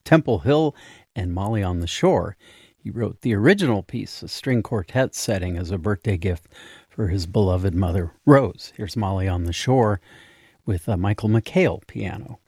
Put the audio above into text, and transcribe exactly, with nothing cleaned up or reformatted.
Temple Hill and Molly on the Shore. He wrote the original piece, a string quartet setting, as a birthday gift for his beloved mother, Rose. Here's Molly on the Shore with uh, Michael McHale piano.